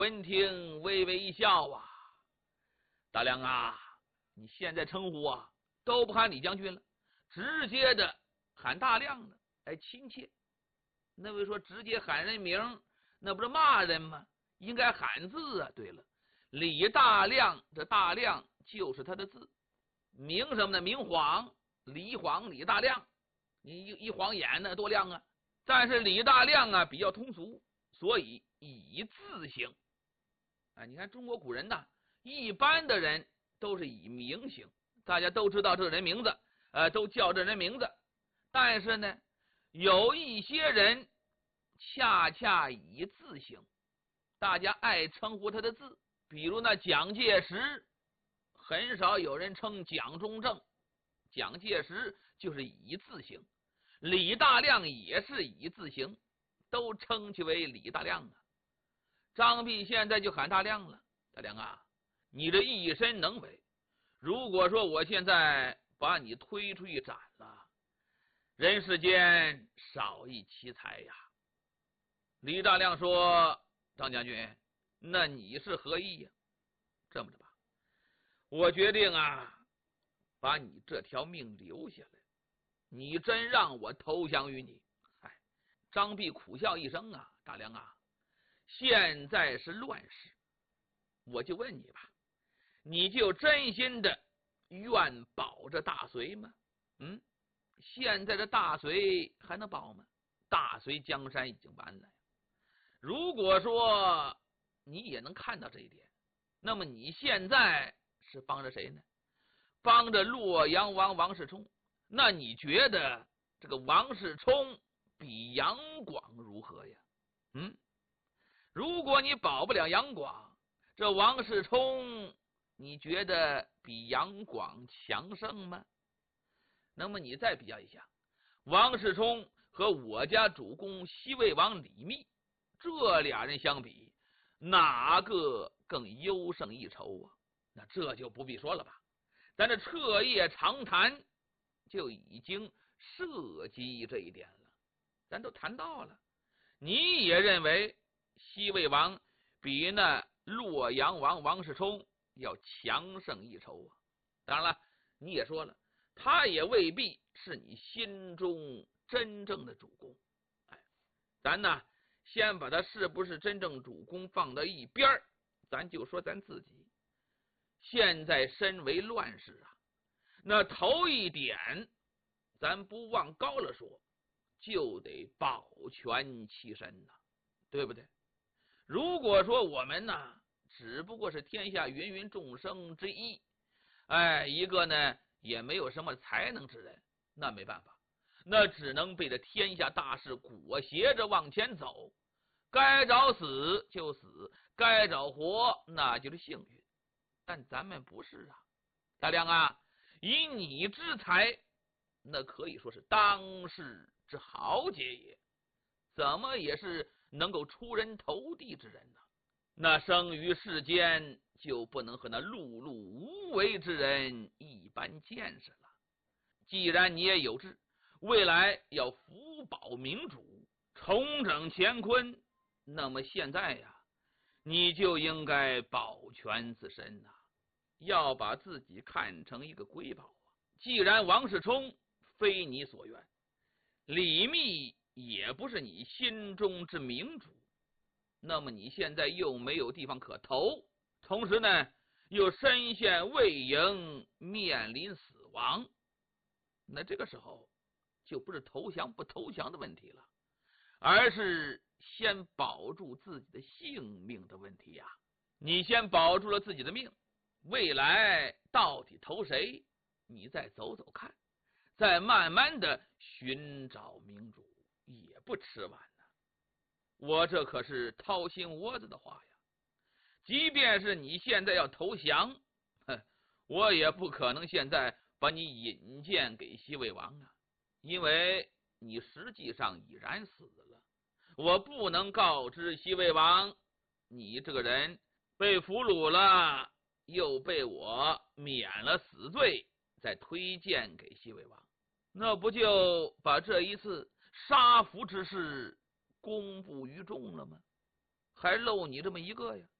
闻听微微一笑啊，大梁啊，你现在称呼啊都不喊李将军了，直接的喊大亮了，哎，亲切。那位说直接喊人名，那不是骂人吗？应该喊字啊。对了，李大亮，这大亮就是他的字，明什么呢？明晃，李晃，李大亮。你一晃眼呢，多亮啊！但是李大亮啊比较通俗，所以以字姓。啊，你看中国古人呐，一般的人都是以名姓，大家都知道这人名字，都叫这人名字。但是呢，有一些人恰恰以字姓，大家爱称呼他的字，比如那蒋介石，很少有人称蒋中正，蒋介石就是以字姓，李大亮也是以字姓，都称其为李大亮啊。张弼现在就喊大亮了，大亮啊，你这一身能为，如果说我现在把你推出去斩了，人世间少一奇才呀。李大亮说，张将军，那你是何意呀？这么着吧，我决定啊，把你这条命留下来，你真让我投降于你。哎，张弼苦笑一声啊，大亮啊，现在是乱世，我就问你吧，你就真心的愿保着大隋吗？现在的大隋还能保吗？大隋江山已经完了。如果说你也能看到这一点，那么你现在是帮着谁呢？帮着洛阳王王世充。那你觉得这个王世充比杨广如何呀？如果你保不了杨广，这王世充你觉得比杨广强盛吗？那么你再比较一下，王世充和我家主公西魏王李密，这俩人相比，哪个更优胜一筹啊？那这就不必说了吧，咱这彻夜长谈就已经涉及这一点了，咱都谈到了，你也认为西魏王比那洛阳王王世充要强胜一筹啊？当然了，你也说了，他也未必是你心中真正的主公。咱呢，先把他是不是真正主公放到一边，咱就说咱自己现在身为乱世啊，那头一点咱不往高了说，就得保全其身呐，对不对？如果说我们呢只不过是天下芸芸众生之一，一个呢也没有什么才能之人，那没办法，那只能被这天下大事裹挟着往前走，该找死就死，该找活那就是幸运。但咱们不是啊，大亮啊，以你之才，那可以说是当世之豪杰也，怎么也是能够出人头地之人呢？那生于世间就不能和那碌碌无为之人一般见识了。既然你也有志，未来要辅保民主，重整乾坤，那么现在呀，你就应该保全自身呐，要把自己看成一个瑰宝啊。既然王世充非你所愿，李密也不是你心中之明主，那么你现在又没有地方可投，同时呢又身陷魏营，面临死亡，那这个时候就不是投降不投降的问题了，而是先保住自己的性命的问题呀。你先保住了自己的命，未来到底投谁，你再走走看，再慢慢的寻找明主，也不迟晚呢。我这可是掏心窝子的话呀，即便是你现在要投降，我也不可能现在把你引荐给西魏王啊，因为你实际上已然死了，我不能告知西魏王你这个人被俘虏了，又被我免了死罪，再推荐给西魏王，那不就把这一次杀俘之事公布于众了吗？ 还漏你这么一个呀？